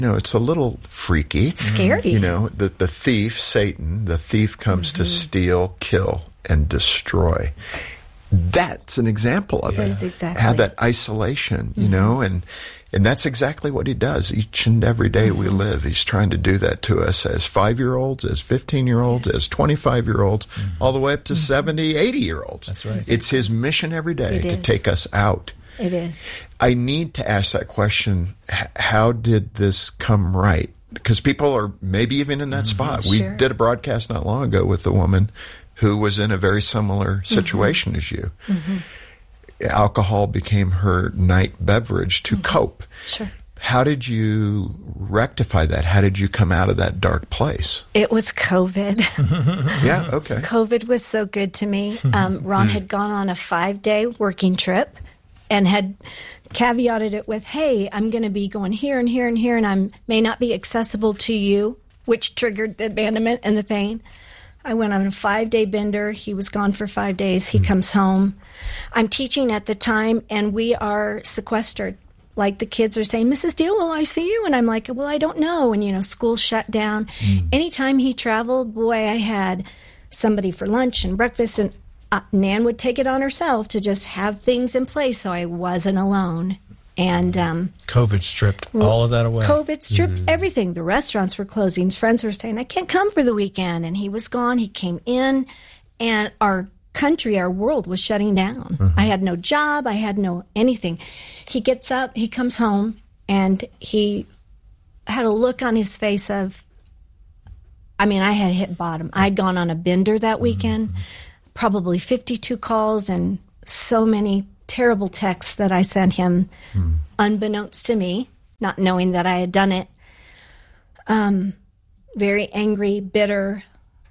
It's a little freaky. It's scary. The thief, Satan, the thief comes to steal, kill, and destroy. That's an example of it. Is exactly. How that isolation, and that's exactly what he does each and every day we live. He's trying to do that to us as 5-year-olds, as 15-year-olds, as 25-year-olds, all the way up to 70, 80-year-olds. That's right. It's his mission every day to take us out. It is. I need to ask that question, how did this come right? Because people are maybe even in that spot. We did a broadcast not long ago with a woman who was in a very similar situation as you. Alcohol became her night beverage to cope. Sure. How did you rectify that? How did you come out of that dark place? It was COVID. Yeah, okay. COVID was so good to me. Ron had gone on a 5-day working trip and had caveated it with, hey, I'm going to be going here and here and here, and I may not be accessible to you, which triggered the abandonment and the pain. I went on a 5-day bender. He was gone for 5 days. He comes home. I'm teaching at the time, and we are sequestered. Like the kids are saying, Mrs. Deal, will I see you? And I'm like, well, I don't know. And, school shut down. Anytime he traveled, boy, I had somebody for lunch and breakfast. And Nan would take it on herself to just have things in place so I wasn't alone. And COVID stripped all of that away. COVID stripped everything. The restaurants were closing. Friends were saying, I can't come for the weekend. And he was gone. He came in, and our country, our world was shutting down. I had no job. I had no anything. He gets up, he comes home, and he had a look on his face of, I had hit bottom. I'd gone on a bender that weekend, probably 52 calls and so many terrible texts that I sent him, unbeknownst to me, not knowing that I had done it. Very angry, bitter.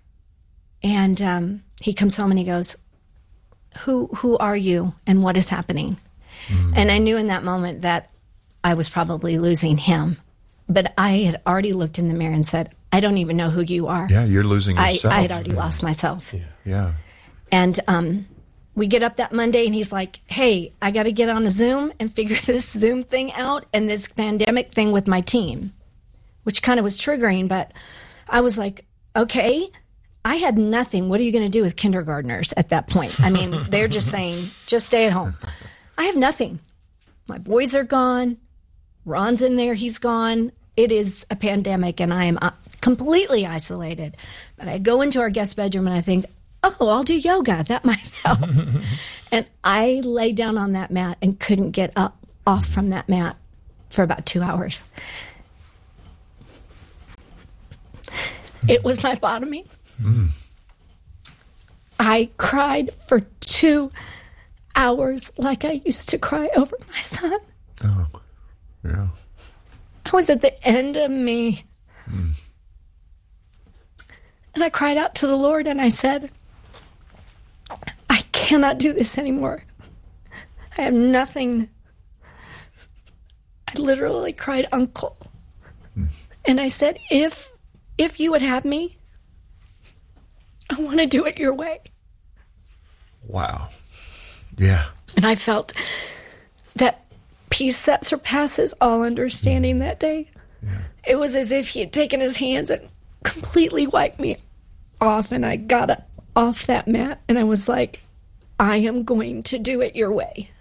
And he comes home and he goes, who are you and what is happening? And I knew in that moment that I was probably losing him. But I had already looked in the mirror and said, I don't even know who you are. Yeah, you're losing yourself. I had already lost myself. Yeah. And we get up that Monday, and he's like, hey, I got to get on a Zoom and figure this Zoom thing out and this pandemic thing with my team, which kind of was triggering. But I was like, okay. I had nothing. What are you going to do with kindergartners at that point? They're just saying, just stay at home. I have nothing. My boys are gone. Ron's in there. He's gone. It is a pandemic, and I am completely isolated. But I go into our guest bedroom, and I think, I'll do yoga. That might help. And I lay down on that mat and couldn't get off from that mat for about 2 hours. It was my bottoming. I cried for 2 hours like I used to cry over my son. Oh, yeah. I was at the end of me. And I cried out to the Lord, and I said, I cannot do this anymore. I have nothing. I literally cried, Uncle. And I said, if you would have me, I want to do it your way. Wow. Yeah. And I felt that peace that surpasses all understanding that day. Yeah. It was as if he had taken his hands and completely wiped me off, and I got up off that mat, and I was like, I am going to do it your way.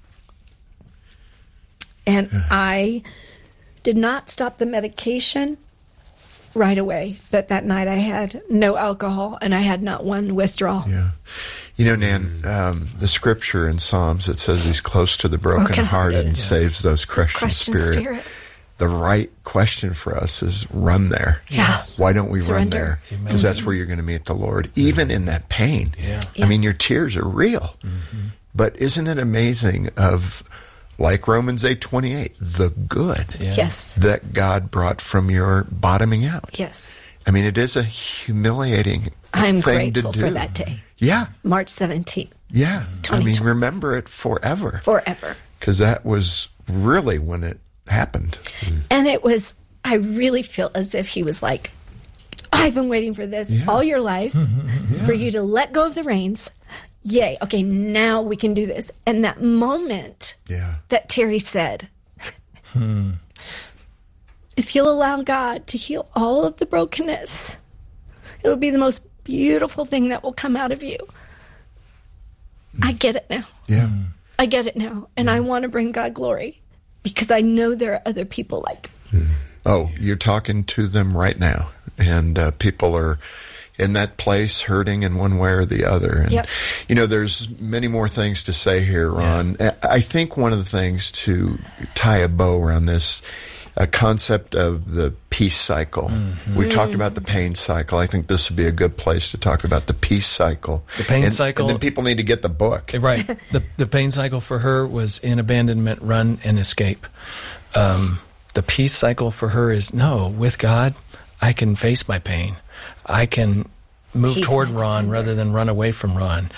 And I did not stop the medication right away, but that night I had no alcohol, and I had not one withdrawal. Yeah. Nan, the scripture in Psalms, it says he's close to the brokenhearted and saves those crushed in spirit. The right question for us is run there. Yes. Why don't we Surrender. run there? Because that's where you're going to meet the Lord, even in that pain. Yeah. Your tears are real. But isn't it amazing like Romans 8:28, the good that God brought from your bottoming out? Yes. It is a humiliating I'm thing to do. grateful for that day. Yeah. March 17th. Yeah. Remember it forever. Forever. Because that was really when it happened. And I really feel as if he was like, I've been waiting for this all your life, for you to let go of the reins. Yay. Okay, now we can do this. And that moment that Terry said, if you'll allow God to heal all of the brokenness, it'll be the most beautiful thing that will come out of you. I get it now. Yeah. I get it now. And I want to bring God glory because I know there are other people like me. Oh, you're talking to them right now. And people are in that place hurting in one way or the other. And, Yep. you know, there's many more things to say here, Ron. Yeah. I think one of the things to tie a bow around this, a concept of the peace cycle. Mm-hmm. We talked about the pain cycle. I think this would be a good place to talk about the peace cycle. The pain cycle. And then people need to get the book. Right. The pain cycle for her was in abandonment, run, and escape. The peace cycle for her is, no, with God, I can face my pain. I can move toward Ron rather than run away from Ron.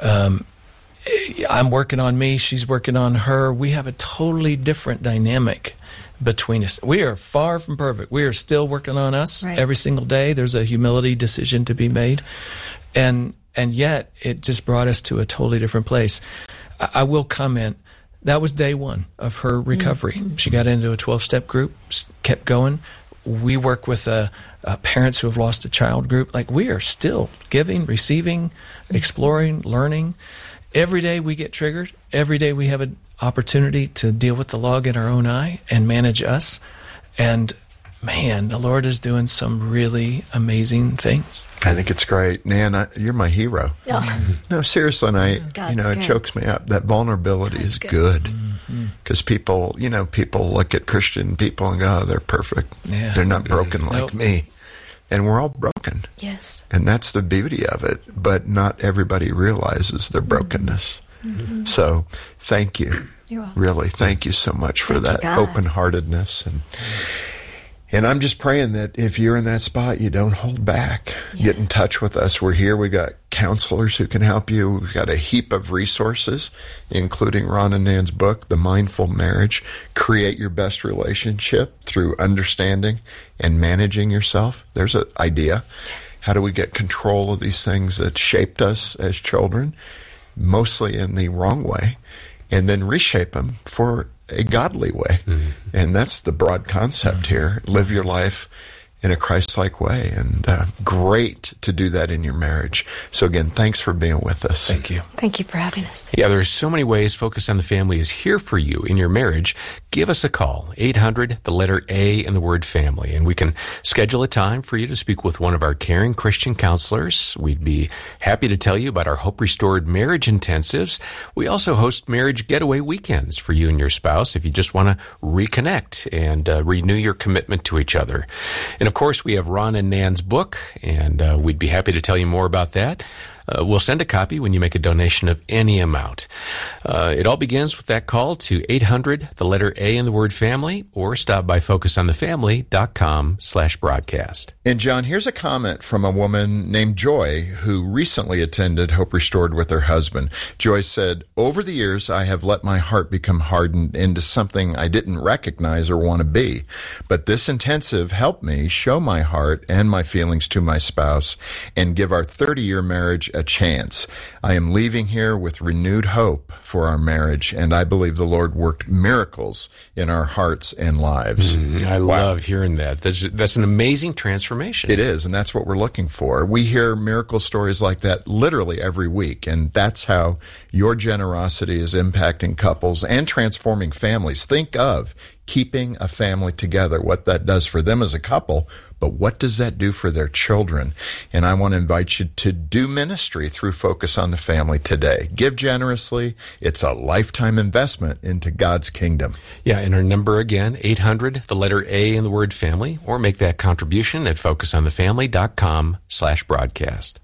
I'm working on me. She's working on her. We have a totally different dynamic between us. We are far from perfect. We are still working on us every single day. There's a humility decision to be made. And yet it just brought us to a totally different place. I will comment, that was day one of her recovery. Mm-hmm. She got into a 12-step group, kept going. We work with parents who have lost a child group. Like, we are still giving, receiving, exploring, learning. Every day we get triggered. Every day we have an opportunity to deal with the log in our own eye and manage us. And, man, the Lord is doing some really amazing things. I think it's great. Nan, you're my hero. Oh. No, seriously, and it chokes me up. That vulnerability is good. Because people look at Christian people and go, oh, they're perfect. Yeah. They're not broken like me. And we're all broken. Yes. And that's the beauty of it. But not everybody realizes their brokenness. Mm-hmm. So thank you. You're welcome. Really, thank you so much for that open-heartedness. And I'm just praying that if you're in that spot, you don't hold back. Yeah. Get in touch with us. We're here. We got counselors who can help you. We've got a heap of resources, including Ron and Nan's book, The Mindful Marriage, Create Your Best Relationship Through Understanding and Managing Yourself. There's an idea. How do we get control of these things that shaped us as children, mostly in the wrong way, and then reshape them for a godly way? Mm-hmm. And that's the broad concept here. Live your life in a Christ-like way. And great to do that in your marriage. So again, thanks for being with us. Thank you. Thank you for having us. Yeah, there's so many ways Focus on the Family is here for you in your marriage. Give us a call, 800, the letter A and the word family, and we can schedule a time for you to speak with one of our caring Christian counselors. We'd be happy to tell you about our Hope Restored Marriage Intensives. We also host marriage getaway weekends for you and your spouse if you just want to reconnect and renew your commitment to each other. And of course, we have Ron and Nan's book, and we'd be happy to tell you more about that. We'll send a copy when you make a donation of any amount. It all begins with that call to 800, the letter A and the word family, or stop by focusonthefamily.com/broadcast. And John, here's a comment from a woman named Joy who recently attended Hope Restored with her husband. Joy said, over the years, I have let my heart become hardened into something I didn't recognize or want to be. But this intensive helped me show my heart and my feelings to my spouse and give our 30-year marriage a chance. I am leaving here with renewed hope for our marriage, and I believe the Lord worked miracles in our hearts and lives. I love hearing that. That's an amazing transformation. It is, and that's what we're looking for. We hear miracle stories like that literally every week, and that's how your generosity is impacting couples and transforming families. Think of keeping a family together, what that does for them as a couple, but what does that do for their children? And I want to invite you to do ministry through Focus on the Family today. Give generously. It's a lifetime investment into God's kingdom. Yeah, and our number again, 800, the letter A and the word family, or make that contribution at focusonthefamily.com/broadcast.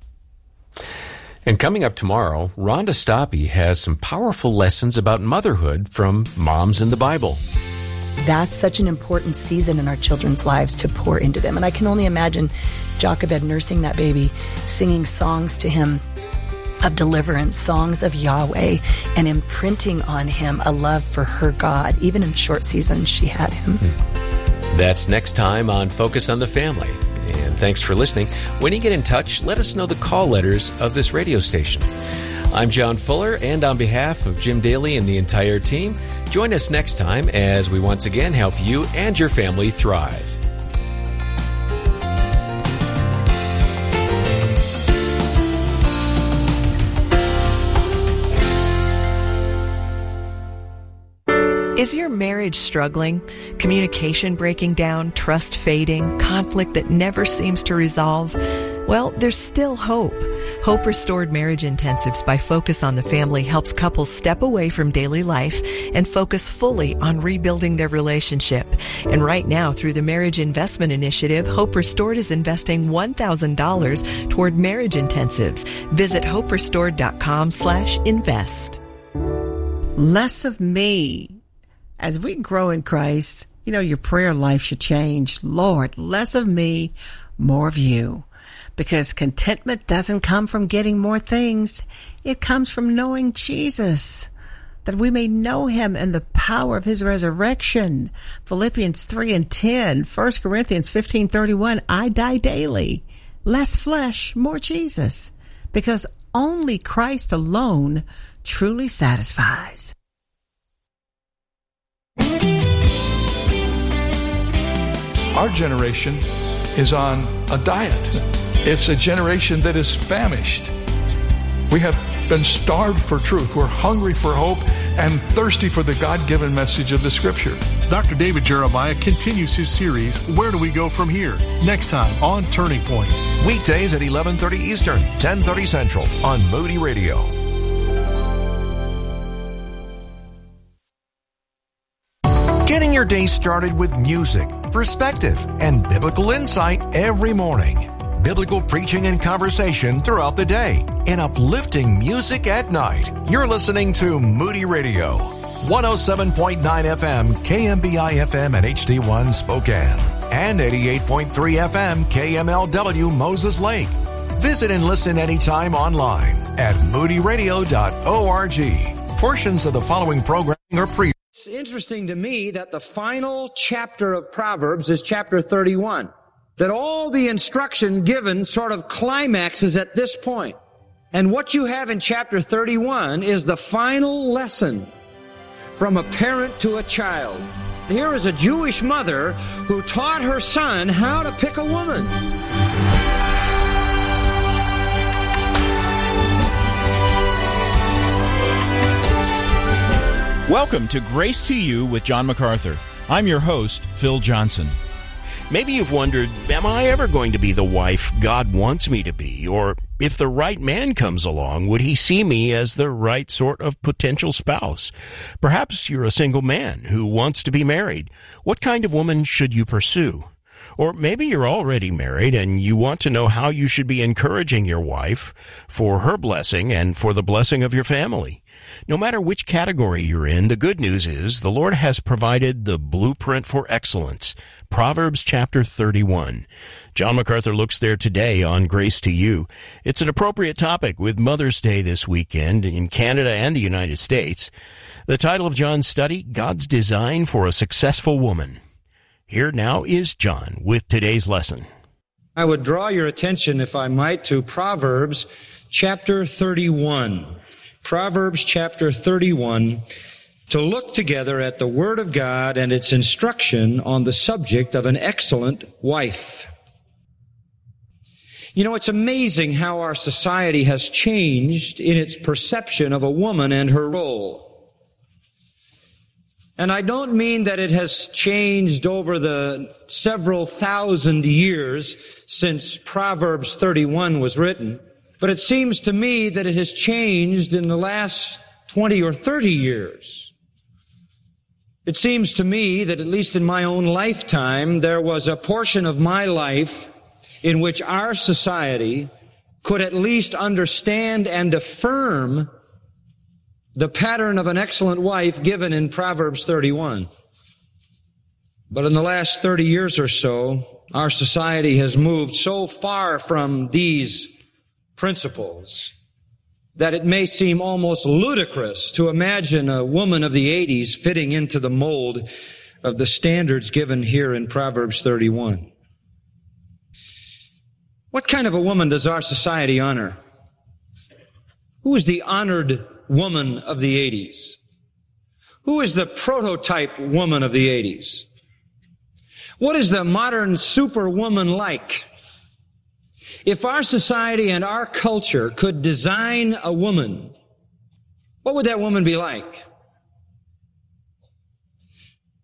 And coming up tomorrow, Rhonda Stoppe has some powerful lessons about motherhood from Moms in the Bible. That's such an important season in our children's lives to pour into them. And I can only imagine Jochebed nursing that baby, singing songs to him of deliverance, songs of Yahweh, and imprinting on him a love for her God, even in the short season she had him. That's next time on Focus on the Family. And thanks for listening. When you get in touch, let us know the call letters of this radio station. I'm John Fuller, and on behalf of Jim Daly and the entire team, join us next time as we once again help you and your family thrive. Is your marriage struggling? Communication breaking down, trust fading, conflict that never seems to resolve? Well, there's still hope. Hope Restored Marriage Intensives by Focus on the Family helps couples step away from daily life and focus fully on rebuilding their relationship. And right now, through the Marriage Investment Initiative, Hope Restored is investing $1,000 toward marriage intensives. Visit hoperestored.com/invest. Less of me. As we grow in Christ, your prayer life should change. Lord, less of me, more of you. Because contentment doesn't come from getting more things. It comes from knowing Jesus, that we may know him and the power of his resurrection. Philippians 3:10, 1 Corinthians 15:31, I die daily. Less flesh, more Jesus. Because only Christ alone truly satisfies. Our generation is on a diet. It's a generation that is famished. We have been starved for truth. We're hungry for hope and thirsty for the God-given message of the Scripture. Dr. David Jeremiah continues his series, Where Do We Go From Here? Next time on Turning Point. Weekdays at 11:30 Eastern, 10:30 Central on Moody Radio. Getting your day started with music, perspective, and biblical insight every morning. Biblical preaching and conversation throughout the day, and uplifting music at night. You're listening to Moody Radio, 107.9 FM, KMBI FM and HD1 Spokane, and 88.3 FM, KMLW Moses Lake. Visit and listen anytime online at moodyradio.org. Portions of the following programming are pre. It's interesting to me that the final chapter of Proverbs is chapter 31. That all the instruction given sort of climaxes at this point. And what you have in chapter 31 is the final lesson from a parent to a child. Here is a Jewish mother who taught her son how to pick a woman. Welcome to Grace to You with John MacArthur. I'm your host, Phil Johnson. Maybe you've wondered, am I ever going to be the wife God wants me to be? Or if the right man comes along, would he see me as the right sort of potential spouse? Perhaps you're a single man who wants to be married. What kind of woman should you pursue? Or maybe you're already married and you want to know how you should be encouraging your wife for her blessing and for the blessing of your family. No matter which category you're in, the good news is the Lord has provided the blueprint for excellence. Proverbs chapter 31. John MacArthur looks there today on Grace to You. It's an appropriate topic with Mother's Day this weekend in Canada and the United States. The title of John's study, God's Design for a Successful Woman. Here now is John with today's lesson. I would draw your attention, if I might, to Proverbs chapter 31. Proverbs chapter 31, to look together at the Word of God and its instruction on the subject of an excellent wife. It's amazing how our society has changed in its perception of a woman and her role. And I don't mean that it has changed over the several thousand years since Proverbs 31 was written. But it seems to me that it has changed in the last 20 or 30 years. It seems to me that at least in my own lifetime, there was a portion of my life in which our society could at least understand and affirm the pattern of an excellent wife given in Proverbs 31. But in the last 30 years or so, our society has moved so far from these principles that it may seem almost ludicrous to imagine a woman of the 80s fitting into the mold of the standards given here in Proverbs 31. What kind of a woman does our society honor? Who is the honored woman of the 80s? Who is the prototype woman of the 80s? What is the modern superwoman like? If our society and our culture could design a woman, what would that woman be like?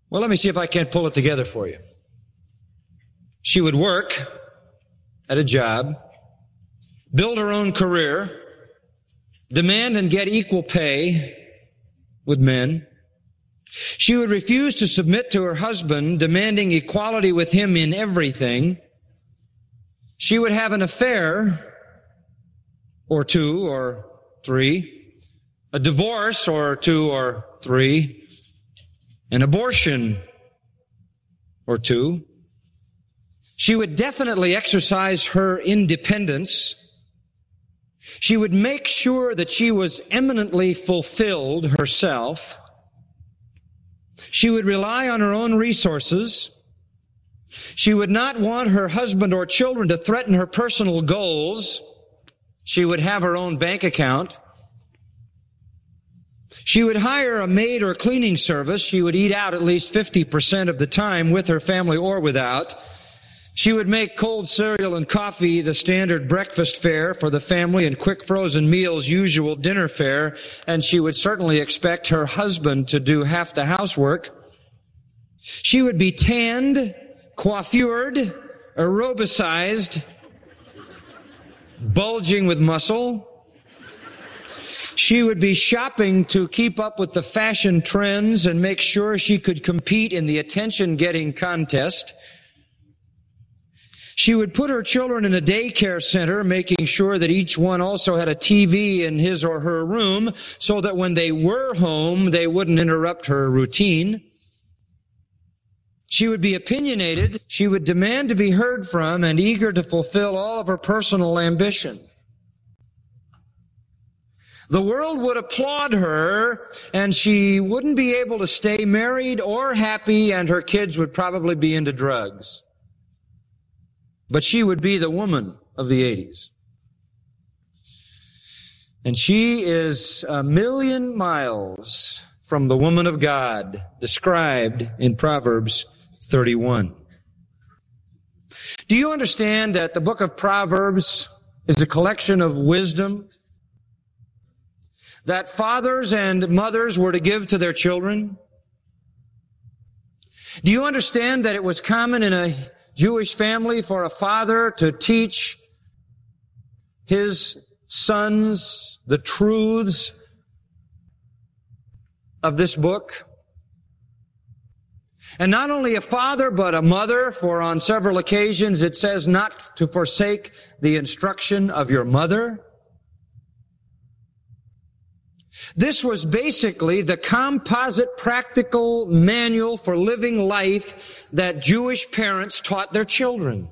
Well, let me see if I can't pull it together for you. She would work at a job, build her own career, demand and get equal pay with men. She would refuse to submit to her husband, demanding equality with him in everything. She would have an affair, or 2 or 3, a divorce, or 2 or 3, an abortion, or 2. She would definitely exercise her independence. She would make sure that she was eminently fulfilled herself. She would rely on her own resources. She would not want her husband or children to threaten her personal goals. She would have her own bank account. She would hire a maid or cleaning service. She would eat out at least 50% of the time with her family or without. She would make cold cereal and coffee the standard breakfast fare for the family and quick frozen meals usual dinner fare, and she would certainly expect her husband to do half the housework. She would be tanned, coiffured, aerobicized, bulging with muscle. She would be shopping to keep up with the fashion trends and make sure she could compete in the attention-getting contest. She would put her children in a daycare center, making sure that each one also had a TV in his or her room so that when they were home, they wouldn't interrupt her routine. She would be opinionated. She would demand to be heard from and eager to fulfill all of her personal ambition. The world would applaud her, and she wouldn't be able to stay married or happy, and her kids would probably be into drugs. But she would be the woman of the 80s. And she is 1,000,000 miles from the woman of God described in Proverbs 31. Do you understand that the book of Proverbs is a collection of wisdom that fathers and mothers were to give to their children? Do you understand that it was common in a Jewish family for a father to teach his sons the truths of this book? And not only a father, but a mother, for on several occasions it says not to forsake the instruction of your mother. This was basically the composite practical manual for living life that Jewish parents taught their children.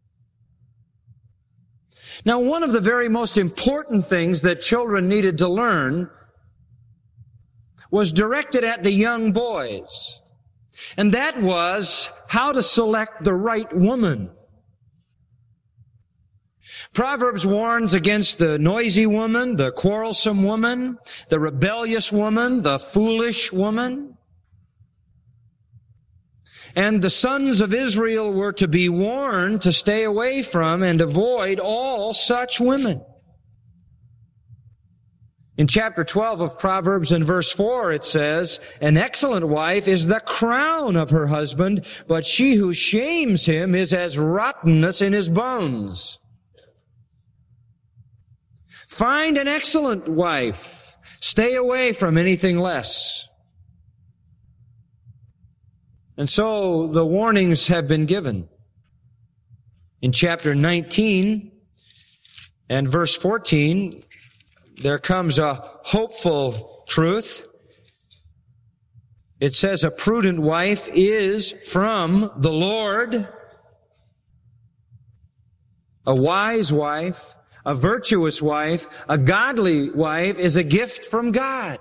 Now, one of the very most important things that children needed to learn was directed at the young boys, and that was how to select the right woman. Proverbs warns against the noisy woman, the quarrelsome woman, the rebellious woman, the foolish woman. And the sons of Israel were to be warned to stay away from and avoid all such women. In chapter 12 of Proverbs in verse 4 it says, "An excellent wife is the crown of her husband, but she who shames him is as rottenness in his bones." Find an excellent wife. Stay away from anything less. And so the warnings have been given. In chapter 19 and verse 14, there comes a hopeful truth. It says, "A prudent wife is from the Lord." A wise wife, a virtuous wife, a godly wife is a gift from God.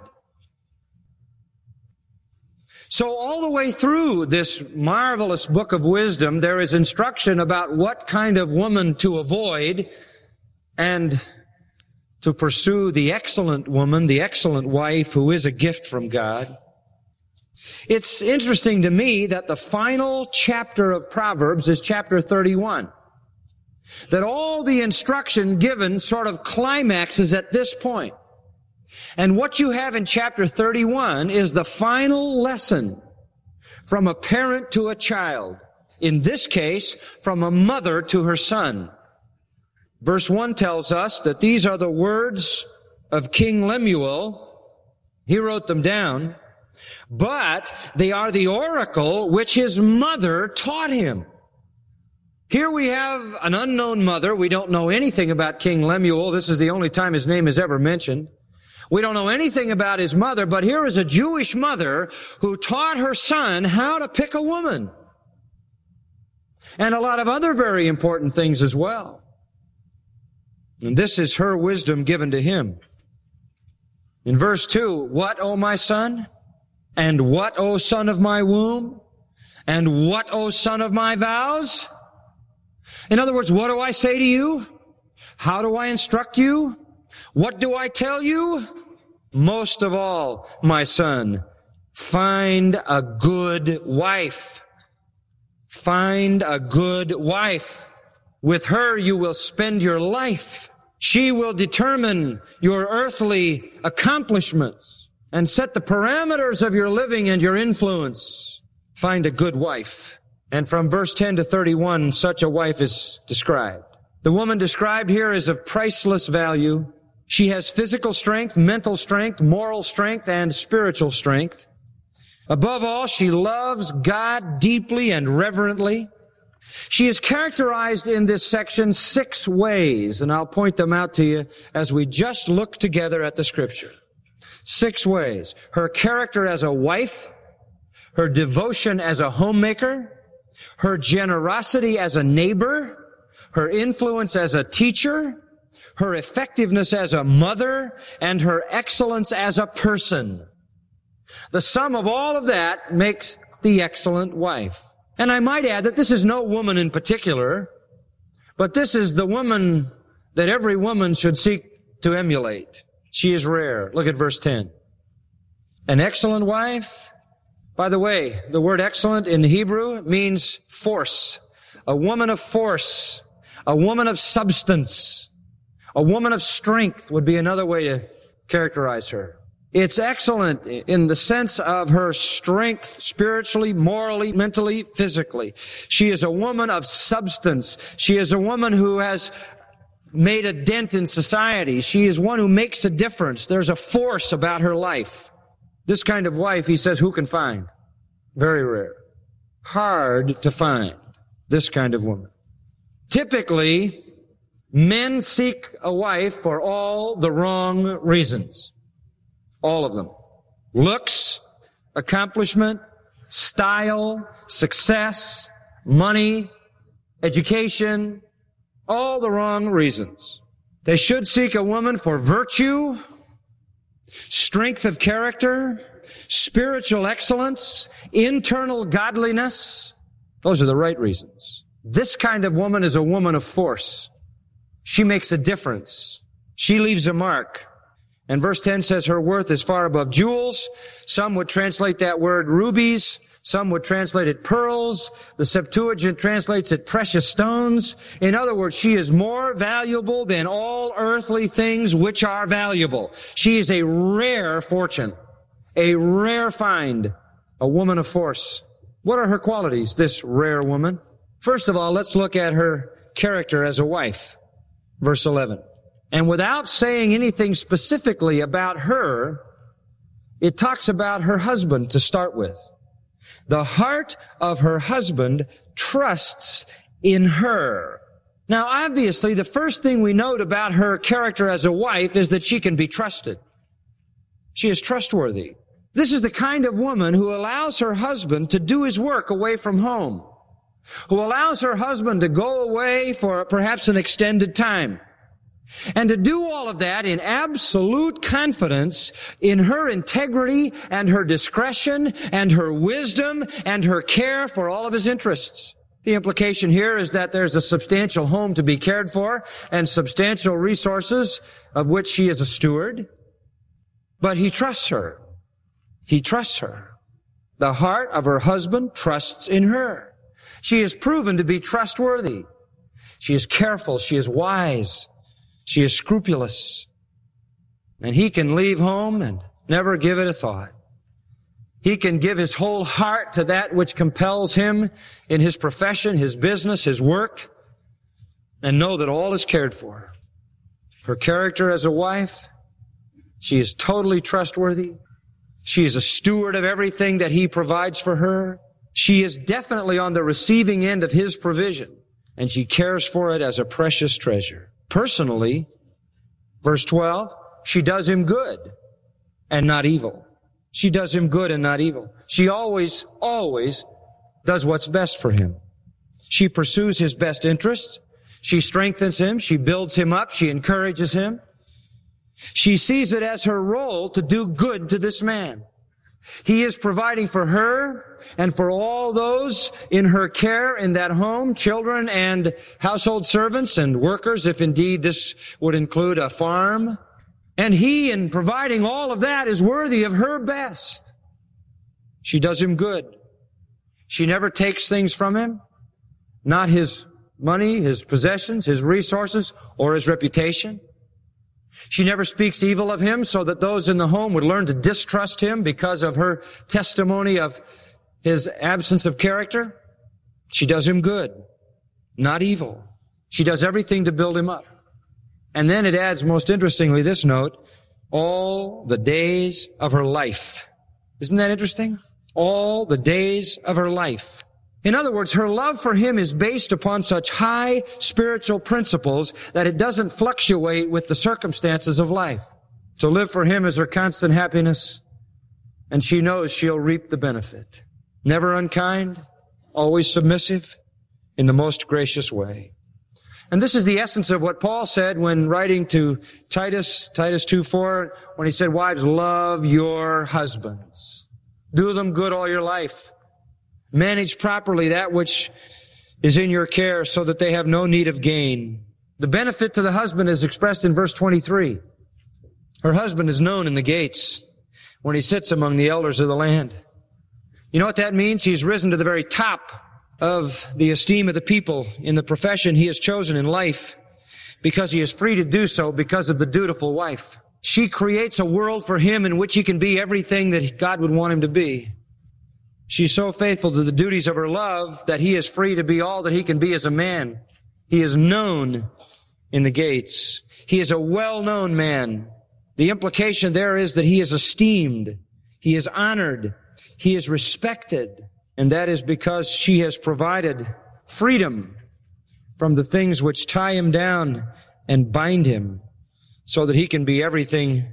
So all the way through this marvelous book of wisdom, there is instruction about what kind of woman to avoid and to pursue the excellent woman, the excellent wife who is a gift from God. It's interesting to me that the final chapter of Proverbs is chapter 31. That all the instruction given sort of climaxes at this point. And what you have in chapter 31 is the final lesson from a parent to a child. In this case, from a mother to her son. Verse 1 tells us that these are the words of King Lemuel. He wrote them down. But they are the oracle which his mother taught him. Here we have an unknown mother. We don't know anything about King Lemuel. This is the only time his name is ever mentioned. We don't know anything about his mother, but here is a Jewish mother who taught her son how to pick a woman. And a lot of other very important things as well. And this is her wisdom given to him. In verse 2, what, O my son? And what, O son of my womb? And what, O son of my vows? In other words, what do I say to you? How do I instruct you? What do I tell you? Most of all, my son, find a good wife. Find a good wife. With her you will spend your life. She will determine your earthly accomplishments and set the parameters of your living and your influence. Find a good wife. And from verse 10 to 31, such a wife is described. The woman described here is of priceless value. She has physical strength, mental strength, moral strength, and spiritual strength. Above all, she loves God deeply and reverently. She is characterized in this section 6 ways, and I'll point them out to you as we just look together at the Scripture. 6 ways. Her character as a wife, her devotion as a homemaker, her generosity as a neighbor, her influence as a teacher, her effectiveness as a mother, and her excellence as a person. The sum of all of that makes the excellent wife. And I might add that this is no woman in particular, but this is the woman that every woman should seek to emulate. She is rare. Look at verse 10. An excellent wife. By the way, the word excellent in Hebrew means force. A woman of force. A woman of substance. A woman of strength would be another way to characterize her. It's excellent in the sense of her strength spiritually, morally, mentally, physically. She is a woman of substance. She is a woman who has made a dent in society. She is one who makes a difference. There's a force about her life. This kind of wife, he says, who can find? Very rare. Hard to find this kind of woman. Typically, men seek a wife for all the wrong reasons. All of them. Looks, accomplishment, style, success, money, education, all the wrong reasons. They should seek a woman for virtue, strength of character, spiritual excellence, internal godliness. Those are the right reasons. This kind of woman is a woman of force. She makes a difference. She leaves a mark. And verse 10 says her worth is far above jewels. Some would translate that word rubies. Some would translate it pearls. The Septuagint translates it precious stones. In other words, she is more valuable than all earthly things which are valuable. She is a rare fortune, a rare find, a woman of force. What are her qualities, this rare woman? First of all, let's look at her character as a wife. Verse 11. And without saying anything specifically about her, it talks about her husband to start with. The heart of her husband trusts in her. Now, obviously, the first thing we note about her character as a wife is that she can be trusted. She is trustworthy. This is the kind of woman who allows her husband to do his work away from home, who allows her husband to go away for perhaps an extended time, and to do all of that in absolute confidence in her integrity and her discretion and her wisdom and her care for all of his interests. The implication here is that there's a substantial home to be cared for and substantial resources of which she is a steward. But he trusts her. He trusts her. The heart of her husband trusts in her. She is proven to be trustworthy. She is careful. She is wise. She is scrupulous. And he can leave home and never give it a thought. He can give his whole heart to that which compels him in his profession, his business, his work, and know that all is cared for. Her character as a wife, she is totally trustworthy. She is a steward of everything that he provides for her. She is definitely on the receiving end of his provision, and she cares for it as a precious treasure. Personally, verse 12, she does him good and not evil. She does him good and not evil. She always does what's best for him. She pursues his best interests. She strengthens him. She builds him up. She encourages him. She sees it as her role to do good to this man. He is providing for her and for all those in her care in that home, children and household servants and workers, if indeed this would include a farm. And he, in providing all of that, is worthy of her best. She does him good. She never takes things from him, not his money, his possessions, his resources, or his reputation. She never speaks evil of him so that those in the home would learn to distrust him because of her testimony of his absence of character. She does him good, not evil. She does everything to build him up. And then it adds, most interestingly, this note, all the days of her life. Isn't that interesting? All the days of her life. In other words, her love for him is based upon such high spiritual principles that it doesn't fluctuate with the circumstances of life. To live for him is her constant happiness, and she knows she'll reap the benefit. Never unkind, always submissive, in the most gracious way. And this is the essence of what Paul said when writing to Titus 2:4, when he said, wives, love your husbands. Do them good all your life. Manage properly that which is in your care so that they have no need of gain. The benefit to the husband is expressed in verse 23. Her husband is known in the gates when he sits among the elders of the land. You know what that means? He's risen to the very top of the esteem of the people in the profession he has chosen in life because he is free to do so because of the dutiful wife. She creates a world for him in which he can be everything that God would want him to be. She's so faithful to the duties of her love that he is free to be all that he can be as a man. He is known in the gates. He is a well-known man. The implication there is that he is esteemed. He is honored. He is respected. And that is because she has provided freedom from the things which tie him down and bind him so that he can be everything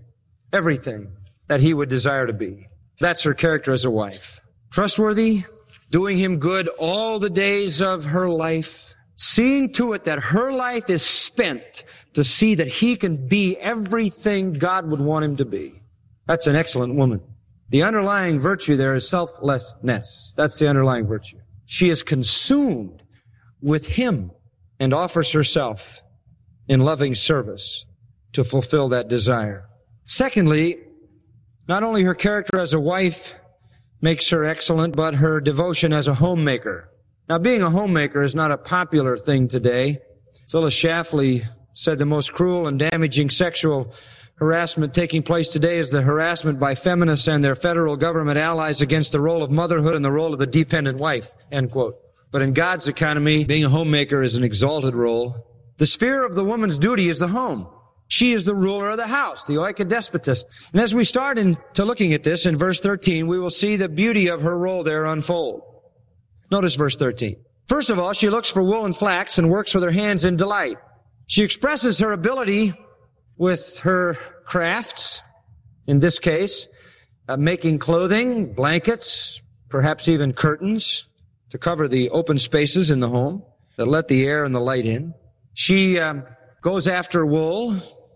that he would desire to be. That's her character as a wife. Trustworthy, doing him good all the days of her life, seeing to it that her life is spent to see that he can be everything God would want him to be. That's an excellent woman. The underlying virtue there is selflessness. That's the underlying virtue. She is consumed with him and offers herself in loving service to fulfill that desire. Secondly, not only her character as a wife makes her excellent, but her devotion as a homemaker. Now, being a homemaker is not a popular thing today. Phyllis Schlafly said the most cruel and damaging sexual harassment taking place today is the harassment by feminists and their federal government allies against the role of motherhood and the role of the dependent wife, end quote. But in God's economy, being a homemaker is an exalted role. The sphere of the woman's duty is the home. She is the ruler of the house, the oikodespotist. And as we start into looking at this in verse 13, we will see the beauty of her role there unfold. Notice verse 13. First of all, she looks for wool and flax and works with her hands in delight. She expresses her ability with her crafts, in this case, making clothing, blankets, perhaps even curtains to cover the open spaces in the home that let the air and the light in. She goes after wool.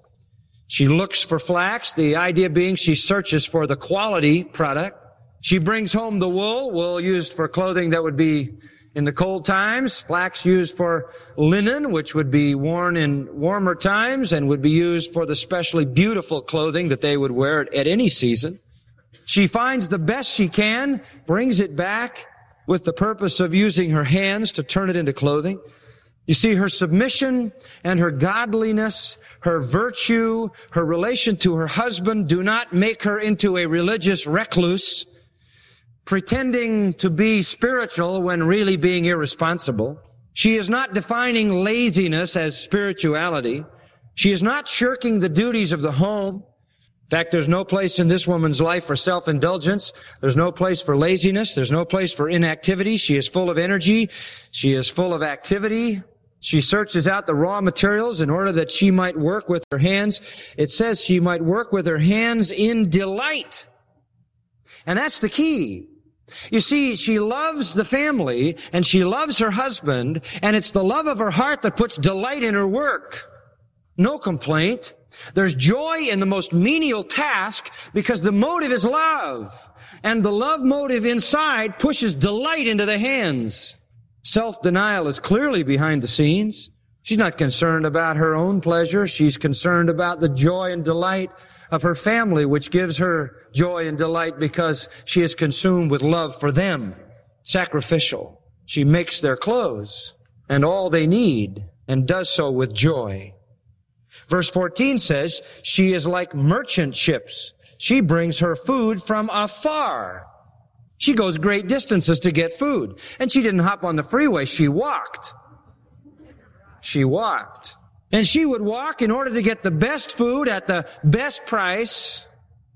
She looks for flax, the idea being she searches for the quality product. She brings home the wool used for clothing that would be in the cold times, flax used for linen, which would be worn in warmer times and would be used for the specially beautiful clothing that they would wear at any season. She finds the best she can, brings it back with the purpose of using her hands to turn it into clothing. You see, her submission and her godliness, her virtue, her relation to her husband do not make her into a religious recluse, pretending to be spiritual when really being irresponsible. She is not defining laziness as spirituality. She is not shirking the duties of the home. In fact, there's no place in this woman's life for self-indulgence. There's no place for laziness. There's no place for inactivity. She is full of energy. She is full of activity. She searches out the raw materials in order that she might work with her hands. It says she might work with her hands in delight. And that's the key. You see, she loves the family and she loves her husband, and it's the love of her heart that puts delight in her work. No complaint. There's joy in the most menial task because the motive is love. And the love motive inside pushes delight into the hands. Self-denial is clearly behind the scenes. She's not concerned about her own pleasure. She's concerned about the joy and delight of her family, which gives her joy and delight because she is consumed with love for them. Sacrificial. She makes their clothes and all they need and does so with joy. Verse 14 says, she is like merchant ships. She brings her food from afar. She goes great distances to get food. And she didn't hop on the freeway. She walked. She walked. And she would walk in order to get the best food at the best price,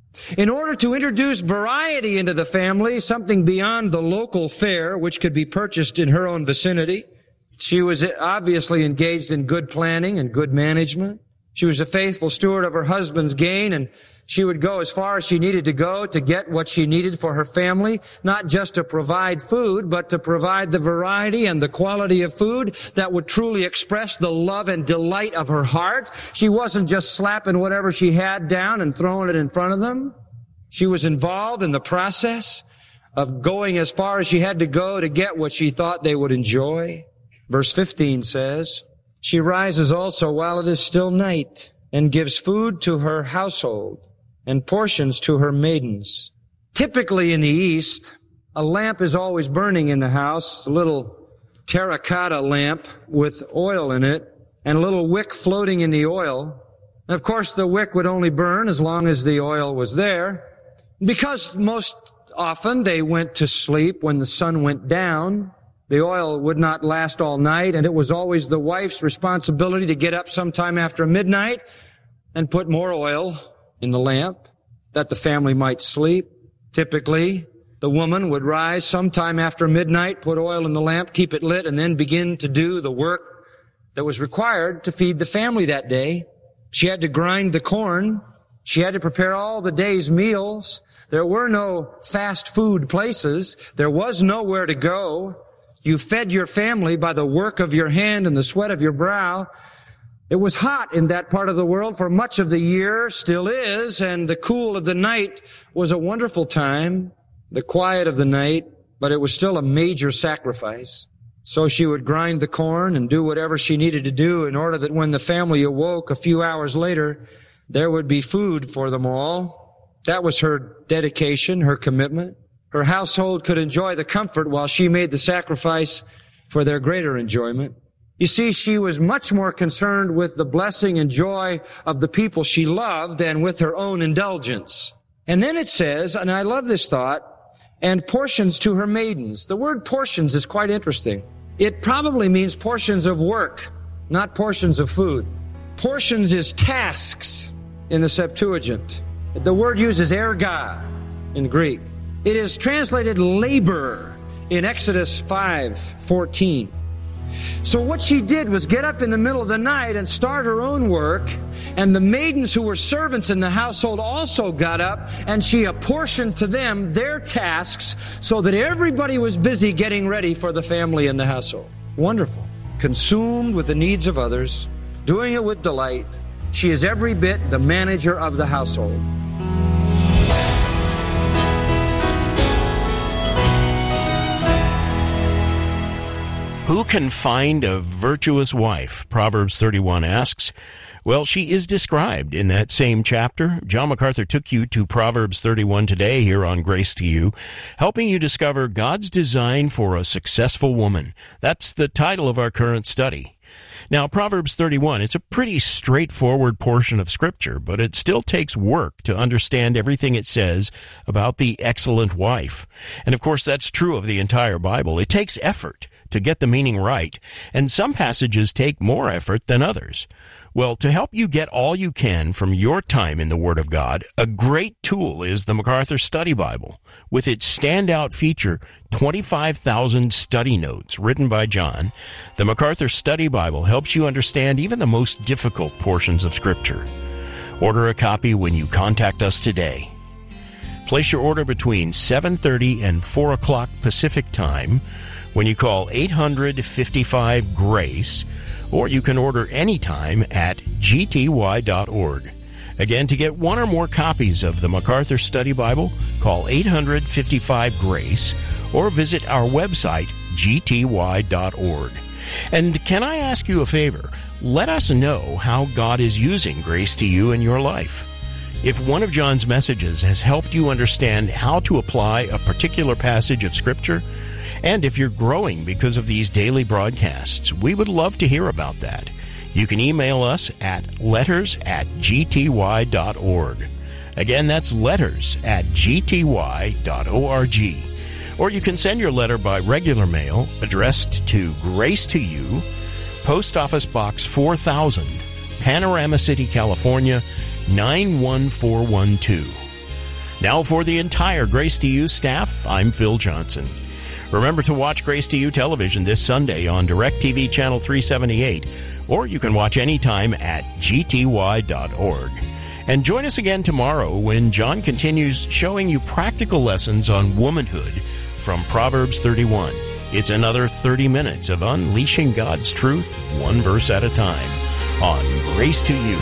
in order to introduce variety into the family, something beyond the local fare, which could be purchased in her own vicinity. She was obviously engaged in good planning and good management. She was a faithful steward of her husband's gain, and she would go as far as she needed to go to get what she needed for her family, not just to provide food, but to provide the variety and the quality of food that would truly express the love and delight of her heart. She wasn't just slapping whatever she had down and throwing it in front of them. She was involved in the process of going as far as she had to go to get what she thought they would enjoy. Verse 15 says, she rises also while it is still night and gives food to her household and portions to her maidens. Typically in the East, a lamp is always burning in the house, a little terracotta lamp with oil in it and a little wick floating in the oil. And of course, the wick would only burn as long as the oil was there. Because most often they went to sleep when the sun went down, the oil would not last all night, and it was always the wife's responsibility to get up sometime after midnight and put more oil in the lamp that the family might sleep. Typically, the woman would rise sometime after midnight, put oil in the lamp, keep it lit, and then begin to do the work that was required to feed the family that day. She had to grind the corn. She had to prepare all the day's meals. There were no fast food places. There was nowhere to go. You fed your family by the work of your hand and the sweat of your brow. It was hot in that part of the world for much of the year, still is, and the cool of the night was a wonderful time, the quiet of the night, but it was still a major sacrifice. So she would grind the corn and do whatever she needed to do in order that when the family awoke a few hours later, there would be food for them all. That was her dedication, her commitment. Her household could enjoy the comfort while she made the sacrifice for their greater enjoyment. You see, she was much more concerned with the blessing and joy of the people she loved than with her own indulgence. And then it says, and I love this thought, and portions to her maidens. The word portions is quite interesting. It probably means portions of work, not portions of food. Portions is tasks in the Septuagint. The word uses erga in Greek. It is translated labor in Exodus 5:14. So what she did was get up in the middle of the night and start her own work, and the maidens who were servants in the household also got up, and she apportioned to them their tasks so that everybody was busy getting ready for the family in the household. Wonderful. Consumed with the needs of others, doing it with delight. She is every bit the manager of the household. Who can find a virtuous wife? Proverbs 31 asks. Well, she is described in that same chapter. John MacArthur took you to Proverbs 31 today here on Grace to You, helping you discover God's design for a successful woman. That's the title of our current study. Now, Proverbs 31, it's a pretty straightforward portion of Scripture, but it still takes work to understand everything it says about the excellent wife. And of course, that's true of the entire Bible. It takes effort to get the meaning right, and some passages take more effort than others. Well, to help you get all you can from your time in the Word of God, a great tool is the MacArthur Study Bible, with its standout feature, 25,000 study notes written by John. The MacArthur Study Bible helps you understand even the most difficult portions of Scripture. Order a copy when you contact us today. Place your order between 7:30 and 4 o'clock Pacific Time when you call 855-GRACE, or you can order anytime at gty.org. Again, to get one or more copies of the MacArthur Study Bible, call 855-GRACE or visit our website, gty.org. And can I ask you a favor? Let us know how God is using Grace to You in your life. If one of John's messages has helped you understand how to apply a particular passage of Scripture, and if you're growing because of these daily broadcasts, we would love to hear about that. You can email us at letters@gty.org. Again, that's letters@gty.org. Or you can send your letter by regular mail addressed to Grace to You, Post Office Box 4000, Panorama City, California, 91412. Now for the entire Grace to You staff, I'm Phil Johnson. Remember to watch Grace to You television this Sunday on DirecTV Channel 378, or you can watch anytime at gty.org. And join us again tomorrow when John continues showing you practical lessons on womanhood from Proverbs 31. It's another 30 minutes of unleashing God's truth, one verse at a time, on Grace to You.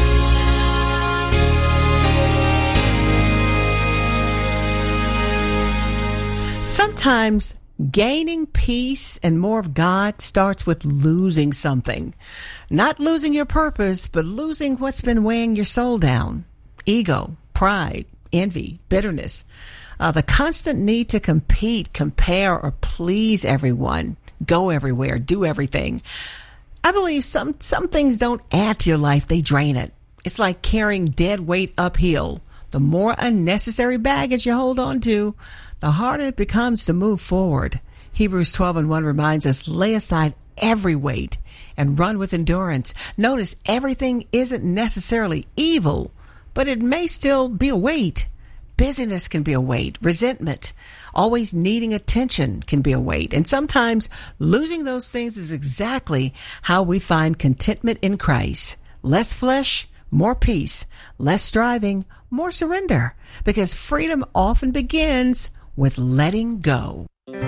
Sometimes gaining peace and more of God starts with losing something. Not losing your purpose, but losing what's been weighing your soul down. Ego, pride, envy, bitterness. The constant need to compete, compare, or please everyone. Go everywhere, do everything. I believe some things don't add to your life, they drain it. It's like carrying dead weight uphill. The more unnecessary baggage you hold on to, the harder it becomes to move forward. Hebrews 12:1 reminds us, lay aside every weight and run with endurance. Notice everything isn't necessarily evil, but it may still be a weight. Busyness can be a weight. Resentment, always needing attention can be a weight. And sometimes losing those things is exactly how we find contentment in Christ. Less flesh, more peace. Less striving, more surrender. Because freedom often begins with letting go.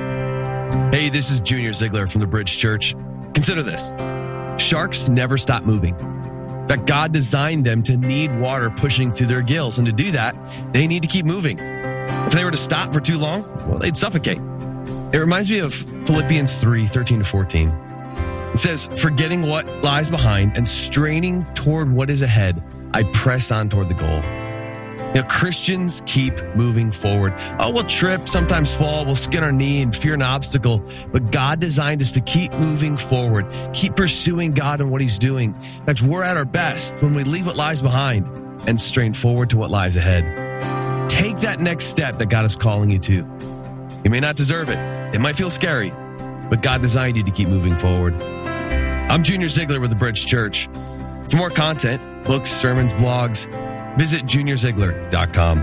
Hey, this is Junior Ziegler from the Bridge Church. Consider this. Sharks never stop moving. In fact, God designed them to need water pushing through their gills, and to do that, they need to keep moving. If they were to stop for too long, well, they'd suffocate. It reminds me of Philippians 3:13-14. It says, forgetting what lies behind and straining toward what is ahead, I press on toward the goal. You know, Christians keep moving forward. Oh, we'll trip, sometimes fall, we'll skin our knee and fear an obstacle. But God designed us to keep moving forward, keep pursuing God and what He's doing. In fact, we're at our best when we leave what lies behind and strain forward to what lies ahead. Take that next step that God is calling you to. You may not deserve it. It might feel scary, but God designed you to keep moving forward. I'm Junior Ziegler with the Bridge Church. For more content, books, sermons, blogs, visit juniorziegler.com.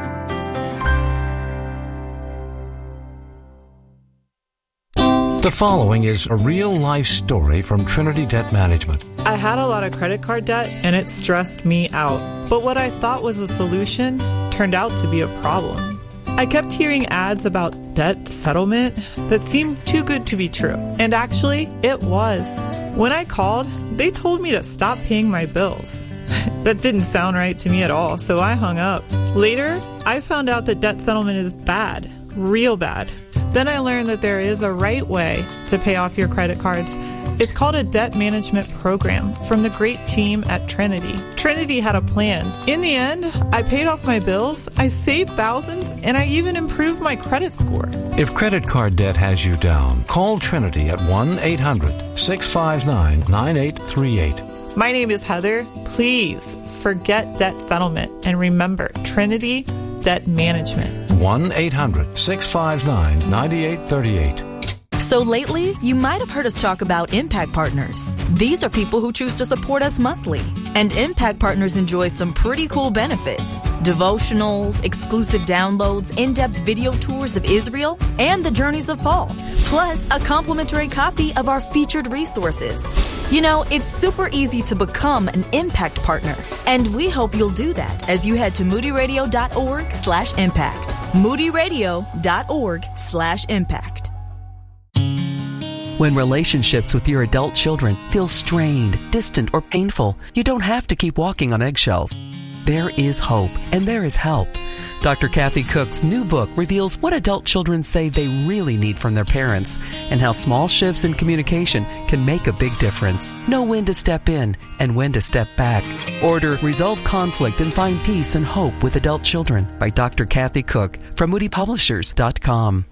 The following is a real-life story from Trinity Debt Management. I had a lot of credit card debt, and it stressed me out. But what I thought was a solution turned out to be a problem. I kept hearing ads about debt settlement that seemed too good to be true. And actually, it was. When I called, they told me to stop paying my bills. That didn't sound right to me at all, so I hung up. Later, I found out that debt settlement is bad, real bad. Then I learned that there is a right way to pay off your credit cards. It's called a debt management program from the great team at Trinity. Trinity had a plan. In the end, I paid off my bills, I saved thousands, and I even improved my credit score. If credit card debt has you down, call Trinity at 1-800-659-9838. My name is Heather. Please forget debt settlement and remember Trinity Debt Management. 1-800-659-9838. So lately, you might have heard us talk about Impact Partners. These are people who choose to support us monthly. And Impact Partners enjoy some pretty cool benefits. Devotionals, exclusive downloads, in-depth video tours of Israel, and the journeys of Paul. Plus, a complimentary copy of our featured resources. You know, it's super easy to become an Impact Partner. And we hope you'll do that as you head to moodyradio.org/impact. moodyradio.org/impact. When relationships with your adult children feel strained, distant, or painful, you don't have to keep walking on eggshells. There is hope, and there is help. Dr. Kathy Cook's new book reveals what adult children say they really need from their parents and how small shifts in communication can make a big difference. Know when to step in and when to step back. Order Resolve Conflict and Find Peace and Hope with Adult Children by Dr. Kathy Cook from moodypublishers.com.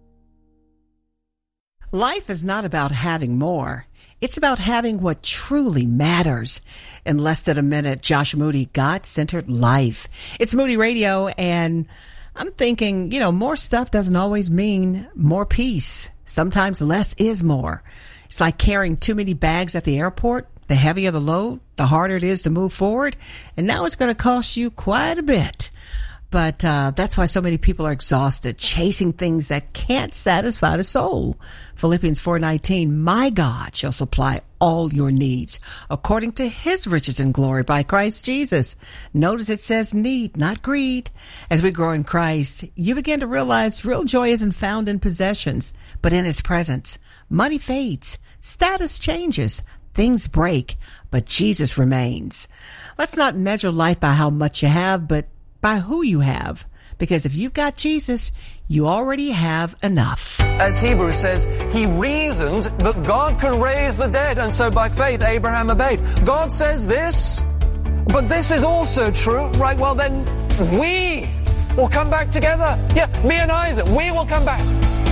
Life is not about having more. It's about having what truly matters. In less than a minute, Josh Moody, God-Centered Life. It's Moody Radio, and I'm thinking, more stuff doesn't always mean more peace. Sometimes less is more. It's like carrying too many bags at the airport. The heavier the load, the harder it is to move forward. And now it's going to cost you quite a bit. But that's why so many people are exhausted, chasing things that can't satisfy the soul. Philippians 4:19, my God shall supply all your needs according to his riches and glory by Christ Jesus. Notice it says need, not greed. As we grow in Christ, you begin to realize real joy isn't found in possessions, but in his presence. Money fades, status changes, things break, but Jesus remains. Let's not measure life by how much you have, but by who you have. Because if you've got Jesus, you already have enough. As Hebrews says, he reasoned that God could raise the dead, and so by faith Abraham obeyed. God says this, but this is also true. Right, well then, we will come back together. Yeah, me and Isaac, we will come back.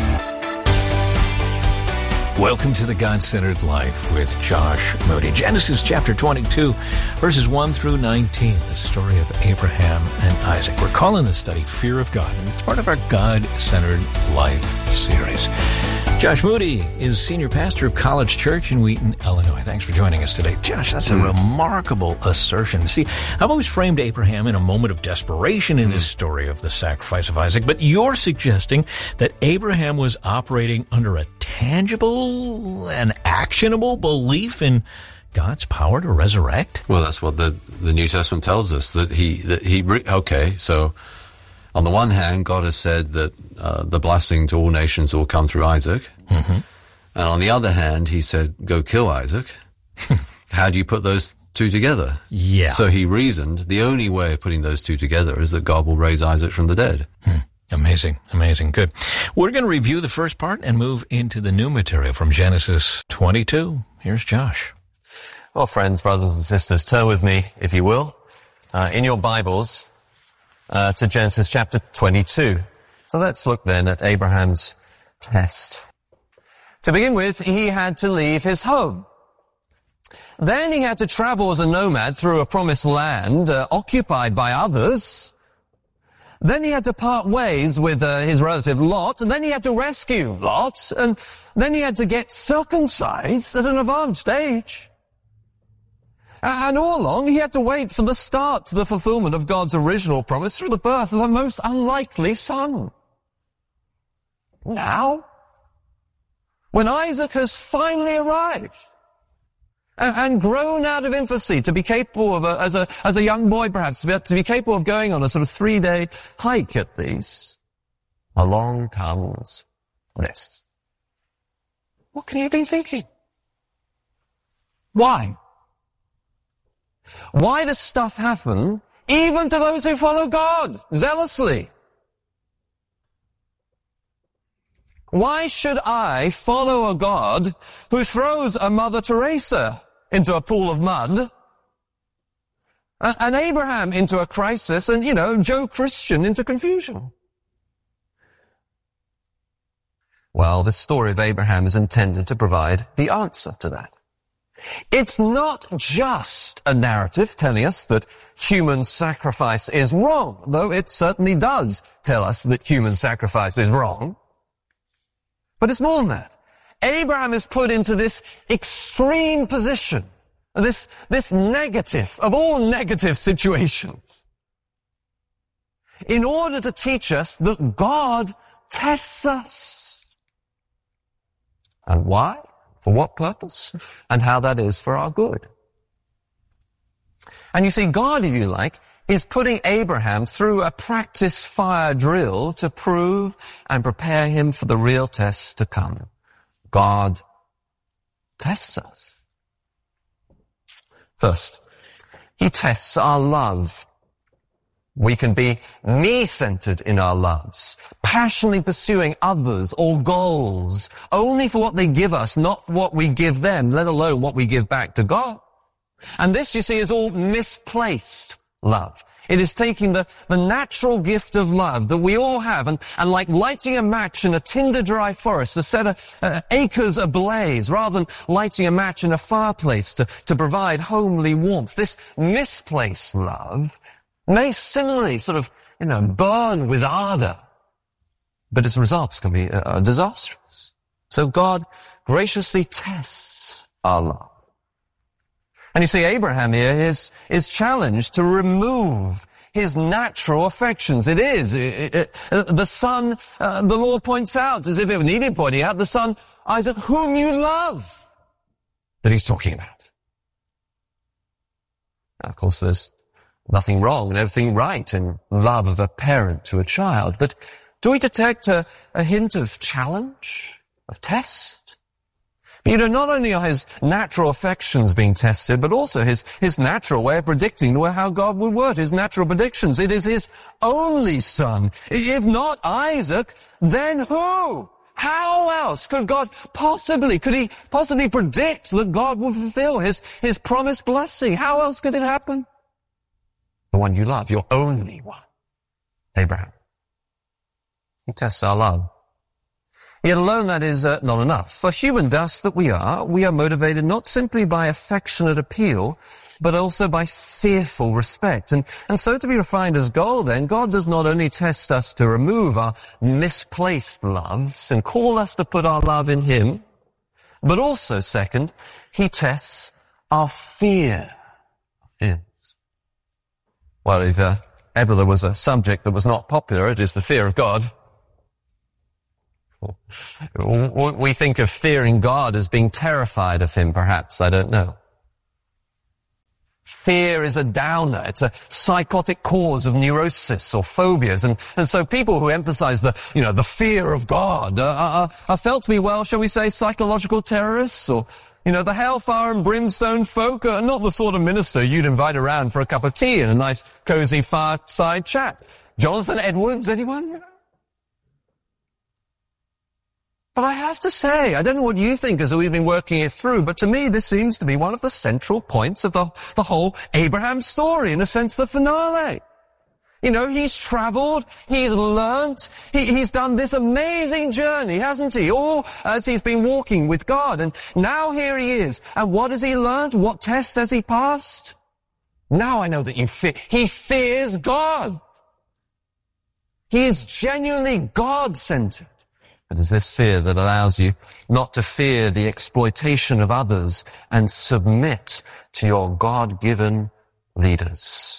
Welcome to the God-Centered Life with Josh Moody. Genesis chapter 22, verses 1 through 19, the story of Abraham and Isaac. We're calling this study Fear of God, and it's part of our God-Centered Life series. Josh Moody is senior pastor of College Church in Wheaton, Illinois. Thanks for joining us today. Josh, that's a remarkable assertion. See, I've always framed Abraham in a moment of desperation in this story of the sacrifice of Isaac, but you're suggesting that Abraham was operating under a tangible and actionable belief in God's power to resurrect? Well, that's what the New Testament tells us, okay, so on the one hand, God has said that the blessing to all nations will come through Isaac. Mm-hmm. And on the other hand, he said, go kill Isaac. How do you put those two together? Yeah. So he reasoned the only way of putting those two together is that God will raise Isaac from the dead. Amazing. Good. We're going to review the first part and move into the new material from Genesis 22. Here's Josh. Well, friends, brothers and sisters, turn with me, if you will, in your Bibles, to Genesis chapter 22. So let's look then at Abraham's test. To begin with, he had to leave his home. Then he had to travel as a nomad through a promised land occupied by others. Then he had to part ways with his relative Lot, and then he had to rescue Lot, and then he had to get circumcised at an advanced age. And all along, he had to wait for the start to the fulfillment of God's original promise through the birth of a most unlikely son. Now, when Isaac has finally arrived and grown out of infancy to be capable of, as a young boy perhaps, to be capable of going on a sort of 3-day hike at least, along comes this. What can he have been thinking? Why? Why does stuff happen even to those who follow God zealously? Why should I follow a God who throws a Mother Teresa into a pool of mud, and Abraham into a crisis, and, Joe Christian into confusion? Well, the story of Abraham is intended to provide the answer to that. It's not just a narrative telling us that human sacrifice is wrong, though it certainly does tell us that human sacrifice is wrong. But it's more than that. Abraham is put into this extreme position, this negative of all negative situations, in order to teach us that God tests us. And why? For what purpose? And how that is for our good. And you see, God, if you like, is putting Abraham through a practice fire drill to prove and prepare him for the real tests to come. God tests us. First, he tests our love. We can be me-centered in our loves, passionately pursuing others or goals only for what they give us, not for what we give them, let alone what we give back to God. And this, you see, is all misplaced love. It is taking the natural gift of love that we all have and like lighting a match in a tinder-dry forest to set acres ablaze rather than lighting a match in a fireplace to provide homely warmth. This misplaced love may similarly burn with ardor, but its results can be disastrous. So God graciously tests our love. And you see, Abraham here is challenged to remove his natural affections. It is. The son, the Lord points out, as if it needed pointing out, the son, Isaac, whom you love, that he's talking about. Now, of course, there's nothing wrong and everything right in love of a parent to a child. But do we detect a hint of challenge, of test? Not only are his natural affections being tested, but also his natural way of predicting how God would work, his natural predictions. It is his only son. If not Isaac, then who? How else could he possibly predict that God would fulfill his promised blessing? How else could it happen? The one you love, your only one, Abraham. He tests our love. Yet alone that is not enough. For human dust that we are motivated not simply by affectionate appeal, but also by fearful respect. And so to be refined as gold then, God does not only test us to remove our misplaced loves and call us to put our love in him, but also, second, he tests our fear. Well, if ever there was a subject that was not popular, it is the fear of God. We think of fearing God as being terrified of him, perhaps. I don't know. Fear is a downer. It's a psychotic cause of neurosis or phobias. And so people who emphasize the fear of God are felt to be, shall we say, psychological terrorists or, the hellfire and brimstone folk are not the sort of minister you'd invite around for a cup of tea and a nice cozy fireside chat. Jonathan Edwards, anyone? But I have to say, I don't know what you think as we've been working it through, but to me this seems to be one of the central points of the whole Abraham story, in a sense, the finale. He's traveled, he's learnt, he's done this amazing journey, hasn't he? All as he's been walking with God. And now here he is. And what has he learned? What test has he passed? Now I know that he fears God. He is genuinely God-centered. It is this fear that allows you not to fear the exploitation of others and submit to your God-given leaders.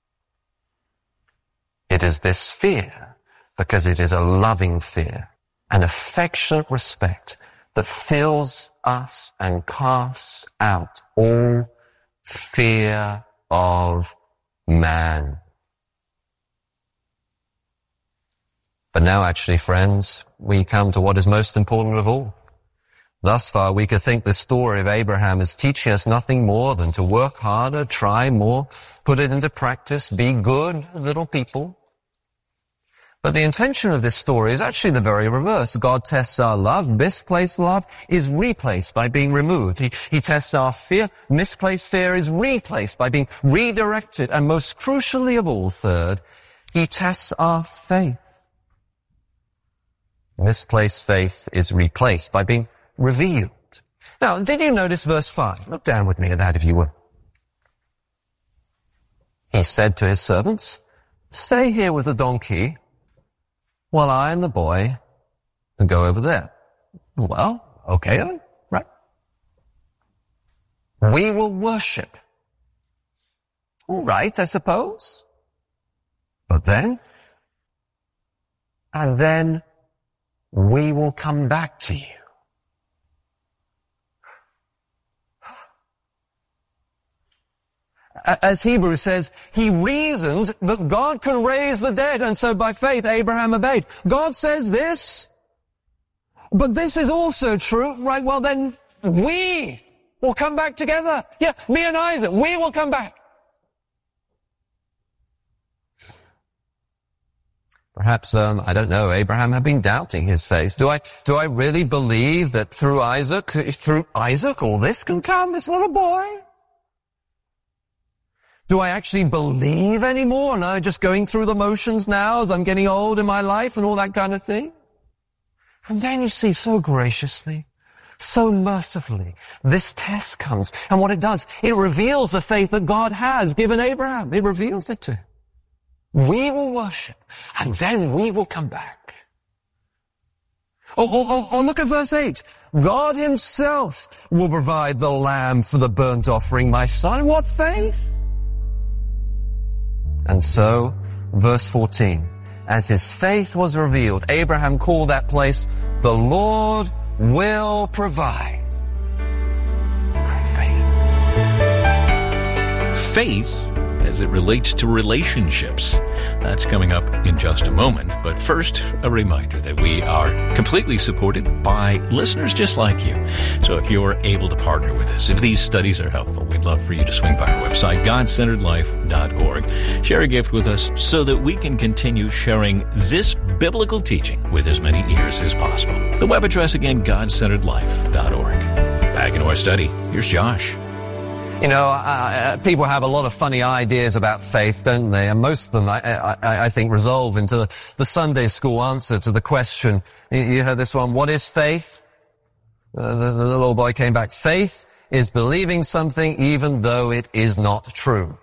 It is this fear, because it is a loving fear, an affectionate respect that fills us and casts out all fear of man. But now, actually, friends, we come to what is most important of all. Thus far, we could think the story of Abraham is teaching us nothing more than to work harder, try more, put it into practice, be good little people. But the intention of this story is actually the very reverse. God tests our love. Misplaced love is replaced by being removed. He tests our fear. Misplaced fear is replaced by being redirected. And most crucially of all, third, he tests our faith. Misplaced faith is replaced by being revealed. Now, did you notice verse 5? Look down with me at that if you will. He said to his servants, "Stay here with the donkey while I and the boy go over there." Well, okay then, right? We will worship. All right, I suppose. But then, and then we will come back to you. As Hebrews says, he reasoned that God could raise the dead, and so by faith Abraham obeyed. God says this, but this is also true, right? Well then, we will come back together. Yeah, me and Isaac, we will come back. Perhaps, I don't know, Abraham had been doubting his faith. Do I really believe that through Isaac all this can come, this little boy? Do I actually believe anymore? No, just going through the motions now as I'm getting old in my life and all that kind of thing. And then you see, so graciously, so mercifully, this test comes. And what it does, it reveals the faith that God has given Abraham. It reveals it to him. We will worship, and then we will come back. Oh, look at verse 8. God himself will provide the lamb for the burnt offering, my son. What faith? And so, verse 14, as his faith was revealed, Abraham called that place, the Lord will provide. Great faith. Faith as it relates to relationships. That's coming up in just a moment. But first, a reminder that we are completely supported by listeners just like you. So if you're able to partner with us, if these studies are helpful, we'd love for you to swing by our website, GodCenteredLife.org. Share a gift with us so that we can continue sharing this biblical teaching with as many ears as possible. The web address again, GodCenteredLife.org. Back into our study, here's Josh. You know, people have a lot of funny ideas about faith, don't they? And most of them, I think, resolve into the Sunday school answer to the question. You heard this one, what is faith? The little boy came back, faith is believing something even though it is not true.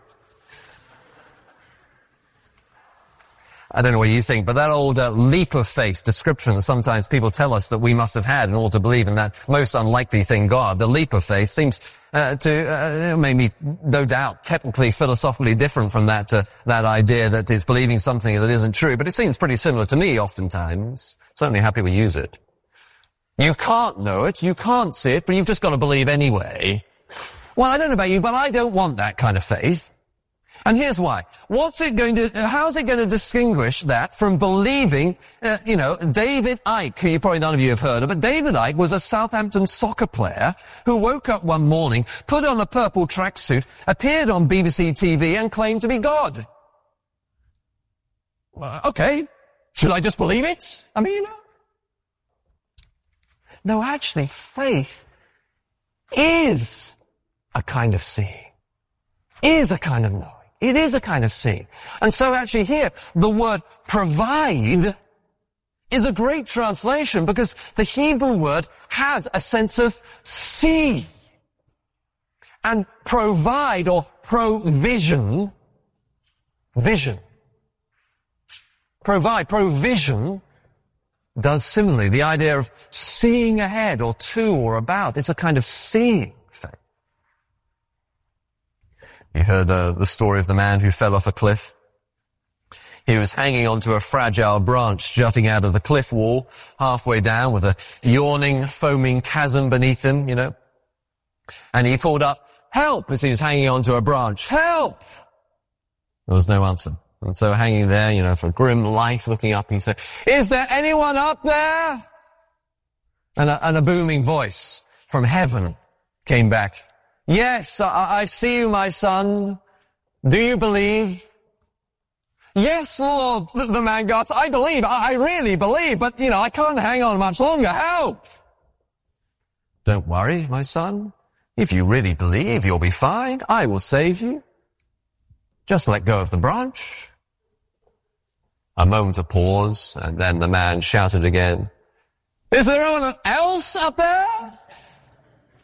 I don't know what you think, but that old leap of faith description that sometimes people tell us that we must have had in order to believe in that most unlikely thing, God, the leap of faith, seems to make me, no doubt, technically, philosophically different from that idea that it's believing something that isn't true, but it seems pretty similar to me oftentimes. Certainly happy we use it. You can't know it, you can't see it, but you've just got to believe anyway. Well, I don't know about you, but I don't want that kind of faith. And here's why. How's it going to distinguish that from believing, David Icke, who probably none of you have heard of, but David Icke was a Southampton soccer player who woke up one morning, put on a purple tracksuit, appeared on BBC TV and claimed to be God. Okay. Should I just believe it? I mean, No, actually, faith is a kind of seeing, is a kind of knowing. It is a kind of seeing. And so actually here, the word provide is a great translation because the Hebrew word has a sense of see. And provide or provision, provision does similarly. The idea of seeing ahead or to or about. It's a kind of seeing. You heard the story of the man who fell off a cliff. He was hanging onto a fragile branch jutting out of the cliff wall, halfway down with a yawning, foaming chasm beneath him, And he called up, help, as he was hanging onto a branch. Help! There was no answer. And so hanging there, for grim life, looking up, he said, is there anyone up there? And a booming voice from heaven came back. Yes, I see you, my son. Do you believe? Yes, Lord, the man gasped. I believe. I really believe. But, I can't hang on much longer. Help! Don't worry, my son. If you really believe, you'll be fine. I will save you. Just let go of the branch. A moment of pause, and then the man shouted again, Is there anyone else up there?